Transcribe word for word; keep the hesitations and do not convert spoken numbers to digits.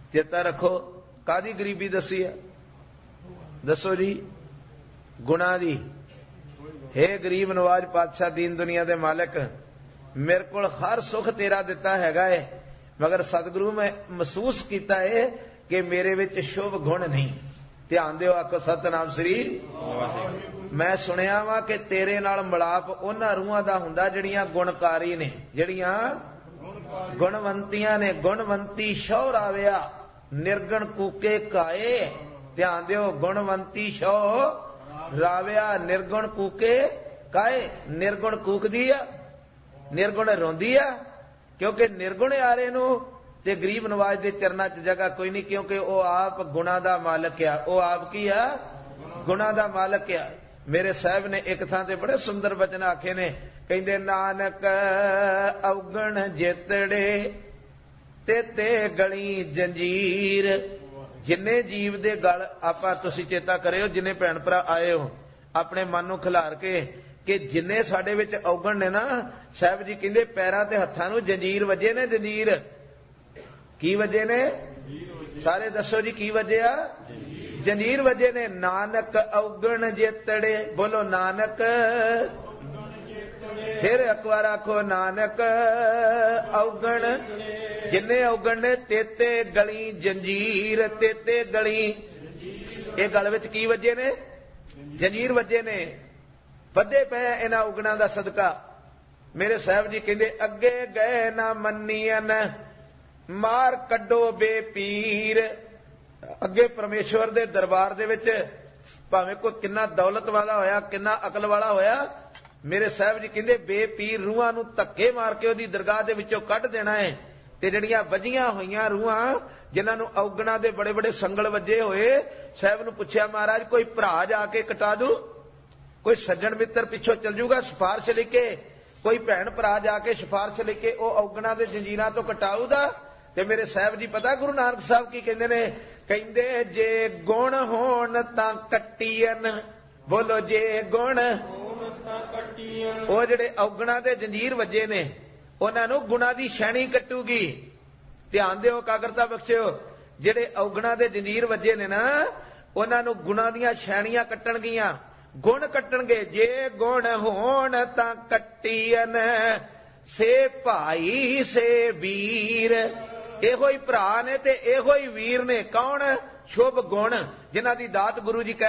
चेता रखो कादी गरीबी दसी है, दसो जी गुणा दी। हे गरीब नवाज पातशाह दीन दुनिया दे मालिक, मेरे को हर सुख तेरा दिता हैगा है, मगर सतगुरु मैं महसूस किया है कि मेरे विच शुभ गुण नहीं। ध्यान दिओ, आखो सतनाम श्री। मैं सुनिया वा कि तेरे नाल मिलाप उन्हां रूहां दा हुंदा जिहड़ियां गुणकारी ने, जिहड़ियां गुणवंतियां ने। गुणवंती शौ राविया निर्गुण कूके काए। ध्यान दिओ, गुणवंती शौ राविया निर्गुण कूके काए। निर्गुण कूकदी आ, निर्गुण रोंदी आ, क्योंकि निर्गुण यारे नू ते गरीब नवाज दे चरना च जगह कोई नहीं, क्योंकि वह आप गुणा दा मालक आ। वह आप की आ, गुणा दा मालक आ। मेरे साहब ने एक थां ते बड़े सुंदर वचन आखे ने, कहंदे नानक अवगण जेतड़े ते ते गली जंजीर। जिन्ने जीव दे गल आपां तुसीं चेता करियो, जिन्ने भैन भरा आए हो अपने मन नूं खिलार के कि जिन्ने साडे विच अवगण ने ना, साहब जी कहंदे पैरां ते हत्थां नूं जंजीर वजे ने। जंजीर की वजे ने? सारे दसो जी की वजिया? जंजीर वजे ने। नानक अवगण जेतड़े, बोलो नानक। फिर एक बार आखो नानक अवगण। जिन्ने अवगण ने तेते गली जंजीर। तेते गली, ये गल विच की वजे ने? जंजीर वजे ने। वधे पे इन्हां अवगणां दा सदका। मेरे साहब जी कहंदे अगे गए ना मन्नियन मार कड्डो बेपीर। अगे परमेश्वर दे दरबार दे विच भावें कोई किन्ना दौलत वाला होया, किन्ना अकल वाला होया, मेरे साहब जी कहंदे बेपीर रूहां नूं धक्के मार के ओदी दरगाह दे विचों कढ देना है। ते जिहड़ियां वजियां होईयां रूहां जिन्हां नूं अवगणां दे बड़े बड़े संगल वजे होए, साहब नूं पुछया महाराज कोई भरा जाके कटा दू, कोई सज्जन मित्र पिछों चल जूगा सिफारिश लिखे, कोई भैन भरा जाके सिफारिश लिखे ओ अवगणां दे जंजीरां तो कटाऊदा। ते मेरे साहब जी पता गुरु नानक साहब की कहंदे ने? कहंदे जे गुण होण तां कट्टीयन। बोलो जे गुण ਉਹ ਜਿਹੜੇ ਔਗਣਾਂ ਦੇ ਜੰਜੀਰ ਵੱਜੇ ਨੇ ਉਹਨਾਂ ਨੂੰ ਗੁਣਾ ਦੀ ਸ਼ੈਣੀ ਕੱਟੂਗੀ। ਧਿਆਨ ਦਿਓ, ਕਾਗਰਤਾ ਬਖਸ਼ਿਓ। ਜਿਹੜੇ ਔਗਣਾਂ ਦੇ ਜੰਜੀਰ ਵੱਜੇ ਨੇ ਨਾ ਉਹਨਾਂ ਨੂੰ ਗੁਣਾ ਦੀਆਂ ਸ਼ੈਣੀਆਂ ਕੱਟਣਗੀਆਂ, ਗੁਣ ਕੱਟਣਗੇ। ਜੇ ਗੁਣ ਹੋਣ ਤਾਂ ਕੱਟੀਨ ਸੇ ਭਾਈ ਸੇ ਵੀਰ। ਇਹੋ ਹੀ ਭਰਾ ਨੇ ਤੇ ਇਹੋ ਹੀ ਵੀਰ ਨੇ। ਕੌਣ? ਸ਼ੁਭ ਗੁਣ, ਜਿਨ੍ਹਾਂ ਦੀ ਦਾਤ ਗੁਰੂ ਜੀ